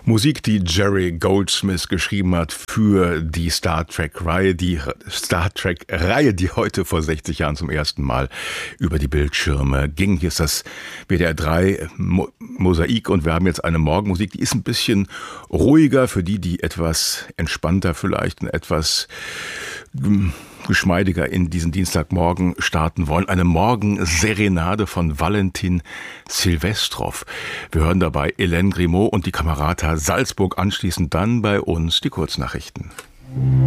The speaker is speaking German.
Musik, die Jerry Goldsmith geschrieben hat für die Star Trek-Reihe, die heute vor 60 Jahren zum ersten Mal über die Bildschirme ging. Hier ist das WDR 3 Mosaik und wir haben jetzt eine Morgenmusik, die ist ein bisschen ruhiger für die etwas entspannter vielleicht und etwas geschmeidiger in diesen Dienstagmorgen starten wollen. Eine Morgenserenade von Valentin Silvestrov. Wir hören dabei Hélène Grimaud und die Camerata Salzburg. Anschließend dann bei uns die Kurznachrichten.